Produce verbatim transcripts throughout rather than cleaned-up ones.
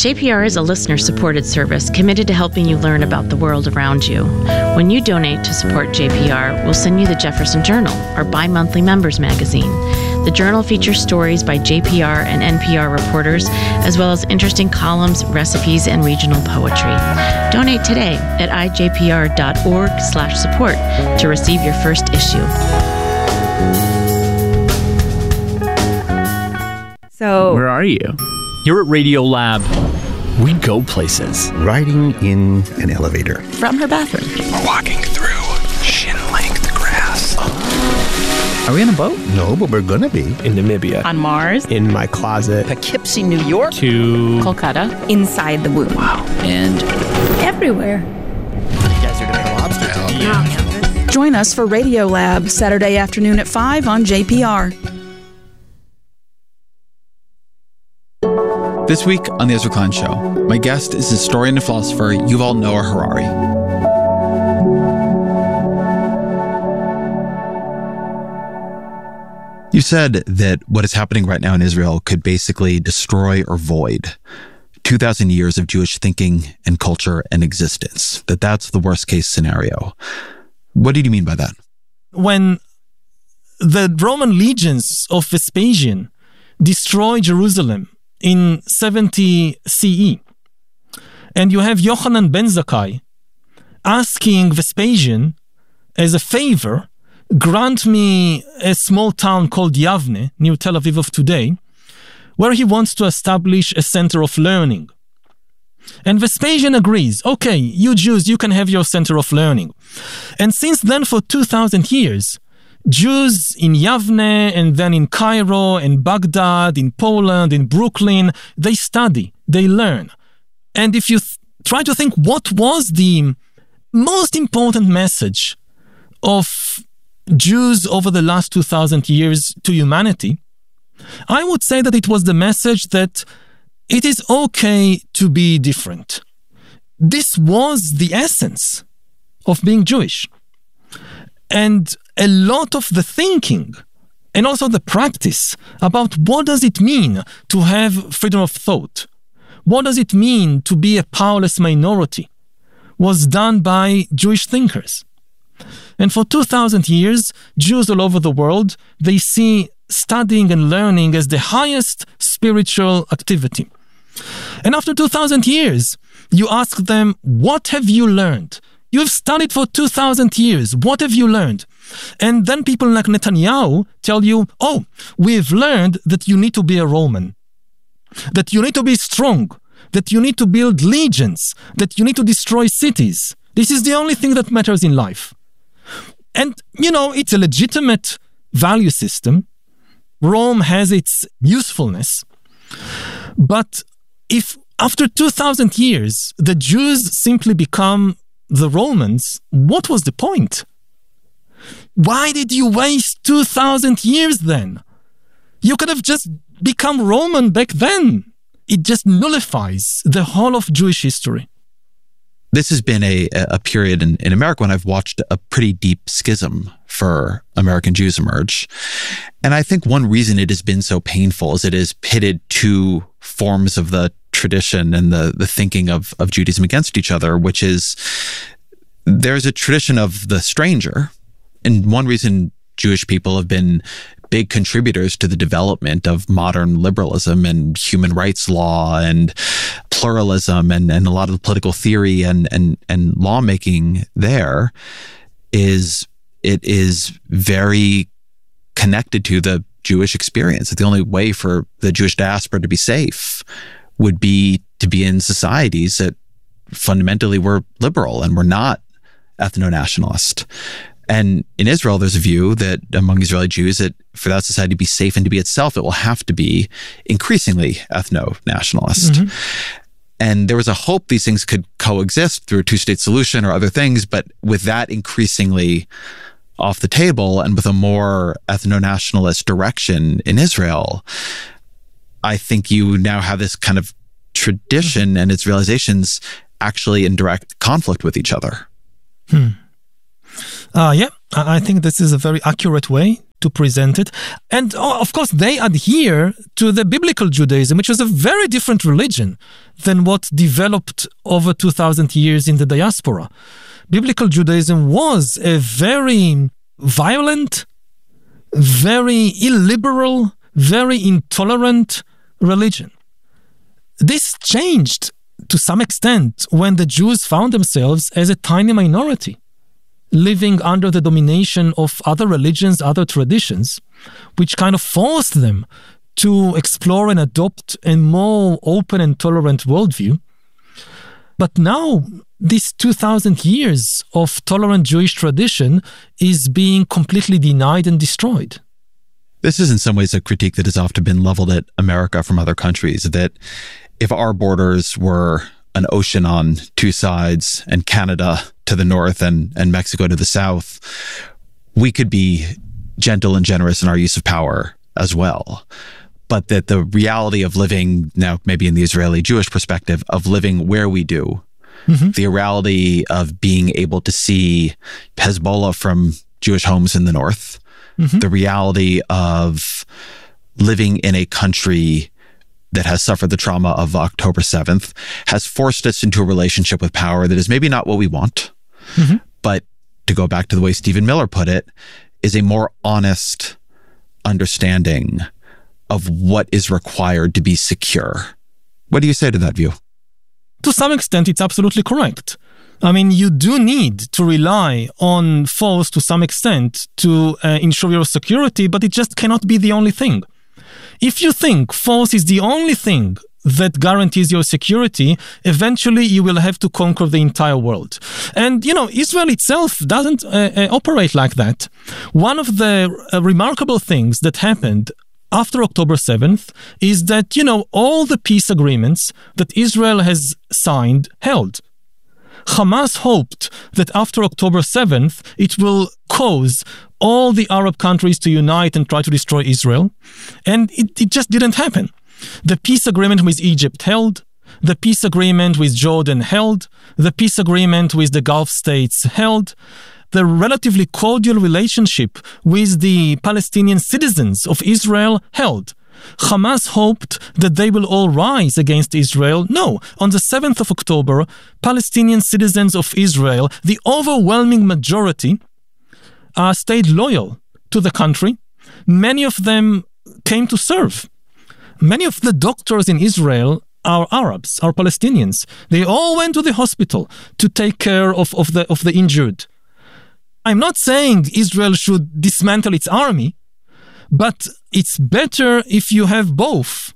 J P R is a listener-supported service committed to helping you learn about the world around you. When you donate to support J P R, we'll send you the Jefferson Journal, our bi-monthly members magazine. The journal features stories by J P R and N P R reporters, as well as interesting columns, recipes, and regional poetry. Donate today at i j p r dot org slash support to receive your first issue. So, where are you? You're at Radio Lab. We go places. Riding in an elevator. From her bathroom. We're walking through shin-length grass. Are we on a boat? No, but we're gonna be. In Namibia. On Mars. In my closet. Poughkeepsie, New York. To Kolkata. Inside the womb. Wow. And everywhere. You guys are gonna lobster. Yeah. Join us for Radio Lab, Saturday afternoon at five on J P R. This week on The Ezra Klein Show, my guest is historian and philosopher Yuval Noah Harari. You said that what is happening right now in Israel could basically destroy or void two thousand years of Jewish thinking and culture and existence, that that's the worst case scenario. What did you mean by that? When the Roman legions of Vespasian destroyed Jerusalem in seventy C E, and you have Yochanan ben Zakkai asking Vespasian as a favor, grant me a small town called Yavne, near Tel Aviv of today, where he wants to establish a center of learning. And Vespasian agrees, okay, you Jews, you can have your center of learning. And since then, for two thousand years, Jews in Yavne and then in Cairo, in Baghdad, in Poland, in Brooklyn, they study, they learn. And if you th- try to think what was the most important message of Jews over the last two thousand years to humanity, I would say that it was the message that it is okay to be different. This was the essence of being Jewish. And a lot of the thinking and also the practice about what does it mean to have freedom of thought, what does it mean to be a powerless minority, was done by Jewish thinkers. And for two thousand years, Jews all over the world, they see studying and learning as the highest spiritual activity. And after two thousand years, you ask them, what have you learned? You have studied for two thousand years. What have you learned? And then people like Netanyahu tell you, oh, we've learned that you need to be a Roman, that you need to be strong, that you need to build legions, that you need to destroy cities. This is the only thing that matters in life. And, you know, it's a legitimate value system. Rome has its usefulness. But if after two thousand years, the Jews simply become the Romans, what was the point? Why did you waste two thousand years then? You could have just become Roman back then. It just nullifies the whole of Jewish history. This has been a, a period in, in America when I've watched a pretty deep schism for American Jews emerge. And I think one reason it has been so painful is it has pitted two forms of the tradition and the, the thinking of, of Judaism against each other, which is there's a tradition of the stranger. And one reason Jewish people have been big contributors to the development of modern liberalism and human rights law and pluralism and, and a lot of the political theory and, and, and lawmaking there is it is very connected to the Jewish experience. The only way for the Jewish diaspora to be safe would be to be in societies that fundamentally were liberal and were not ethno-nationalist. And in Israel, there's a view that among Israeli Jews that for that society to be safe and to be itself, it will have to be increasingly ethno-nationalist. Mm-hmm. And there was a hope these things could coexist through a two-state solution or other things, but with that increasingly off the table and with a more ethno-nationalist direction in Israel, I think you now have this kind of tradition and its realizations actually in direct conflict with each other. Hmm. Uh, yeah, I think this is a very accurate way to present it. And oh, of course, they adhere to the biblical Judaism, which was a very different religion than what developed over two thousand years in the diaspora. Biblical Judaism was a very violent, very illiberal, very intolerant religion. This changed to some extent when the Jews found themselves as a tiny minority, living under the domination of other religions, other traditions, which kind of forced them to explore and adopt a more open and tolerant worldview. But now, this two thousand years of tolerant Jewish tradition is being completely denied and destroyed. This is in some ways a critique that has often been leveled at America from other countries, that if our borders were an ocean on two sides and Canada to the north and, and Mexico to the south, we could be gentle and generous in our use of power as well. But that the reality of living, now maybe in the Israeli Jewish perspective, of living where we do, mm-hmm. the reality of being able to see Hezbollah from Jewish homes in the north, mm-hmm. the reality of living in a country that has suffered the trauma of October seventh, has forced us into a relationship with power that is maybe not what we want, mm-hmm. but to go back to the way Stephen Miller put it, is a more honest understanding of what is required to be secure. What do you say to that view? To some extent, it's absolutely correct. I mean, you do need to rely on force to some extent to uh, ensure your security, but it just cannot be the only thing. If you think force is the only thing that guarantees your security, eventually you will have to conquer the entire world. And, you know, Israel itself doesn't uh, uh, operate like that. One of the uh, remarkable things that happened after October seventh is that, you know, all the peace agreements that Israel has signed held. Hamas hoped that after October seventh, it will cause all the Arab countries to unite and try to destroy Israel. And it, it just didn't happen. The peace agreement with Egypt held. The peace agreement with Jordan held. The peace agreement with the Gulf states held. The relatively cordial relationship with the Palestinian citizens of Israel held. Hamas hoped that they will all rise against Israel. No, on the seventh of October, Palestinian citizens of Israel, the overwhelming majority, uh, stayed loyal to the country. Many of them came to serve. Many of the doctors in Israel are Arabs, are Palestinians. They all went to the hospital to take care of, of, the, of the injured. I'm not saying Israel should dismantle its army, but it's better if you have both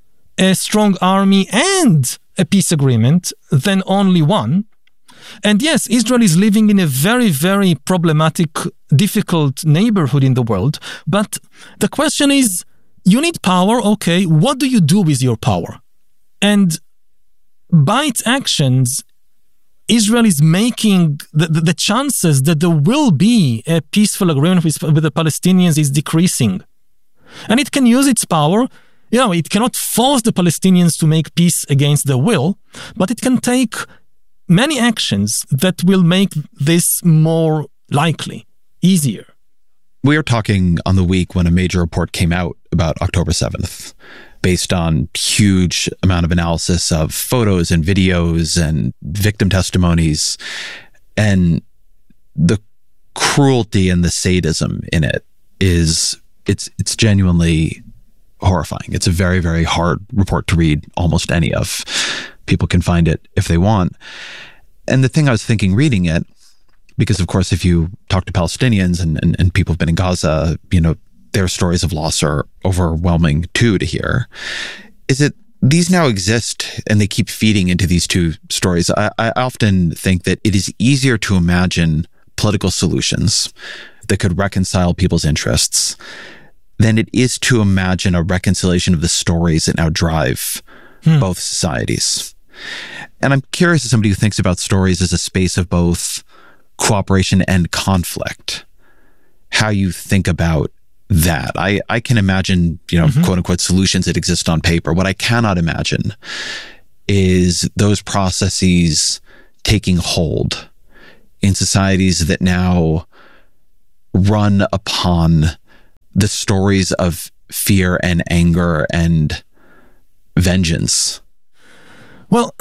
a strong army and a peace agreement than only one. And yes, Israel is living in a very, very problematic, difficult neighborhood in the world. But the question is, you need power, okay, what do you do with your power? And by its actions, Israel is making the, the, the chances that there will be a peaceful agreement with, with the Palestinians is decreasing. And it can use its power. You know, it cannot force the Palestinians to make peace against their will, but it can take many actions that will make this more likely, easier. We were talking on the week when a major report came out about October seventh, based on huge amount of analysis of photos and videos and victim testimonies, and the cruelty and the sadism in it is it's it's genuinely horrifying. It's a very, very hard report to read, almost any of. People can find it if they want. And the thing I was thinking reading it, because of course, if you talk to Palestinians and, and, and people who've been in Gaza, you know, their stories of loss are overwhelming too to hear, is that these now exist and they keep feeding into these two stories. I, I often think that it is easier to imagine political solutions that could reconcile people's interests than it is to imagine a reconciliation of the stories that now drive hmm. both societies. And I'm curious as somebody who thinks about stories as a space of both cooperation and conflict, how you think about that. I, I can imagine, you know, mm-hmm. quote unquote solutions that exist on paper. What I cannot imagine is those processes taking hold in societies that now run upon the stories of fear and anger and vengeance? Well,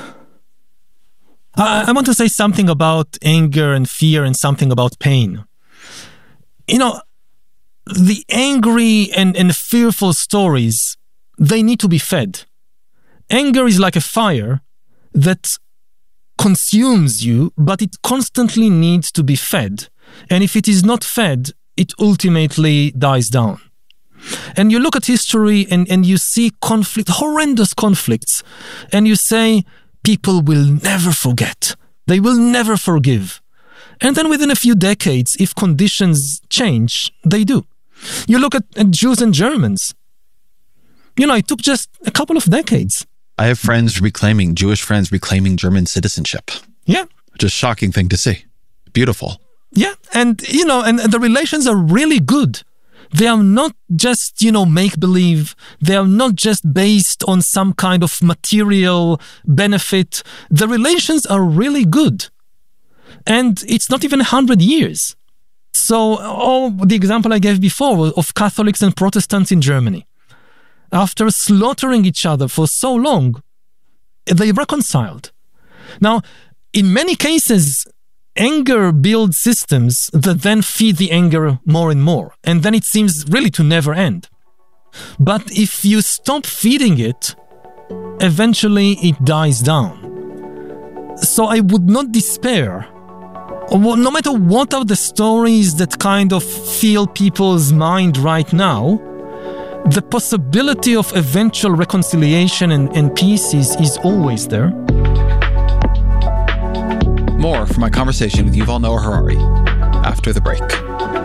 I, I want to say something about anger and fear and something about pain. You know, the angry and, and fearful stories, they need to be fed. Anger is like a fire that consumes you, but it constantly needs to be fed. And if it is not fed, it ultimately dies down. And you look at history and, and you see conflict, horrendous conflicts, and you say, people will never forget. They will never forgive. And then within a few decades, if conditions change, they do. You look at, at Jews and Germans. You know, it took just a couple of decades. I have friends reclaiming, Jewish friends reclaiming German citizenship. Yeah. Just a shocking thing to see. Beautiful. Yeah. And, you know, and, and the relations are really good. They are not just, you know, make-believe. They are not just based on some kind of material benefit. The relations are really good. And it's not even a hundred years. So, oh, the example I gave before of Catholics and Protestants in Germany. After slaughtering each other for so long, they reconciled. Now, in many cases, anger builds systems that then feed the anger more and more. And then it seems really to never end. But if you stop feeding it, eventually it dies down. So I would not despair. No matter what are the stories that kind of fill people's mind right now, the possibility of eventual reconciliation and, and peace is, is always there. More from my conversation with Yuval Noah Harari after the break.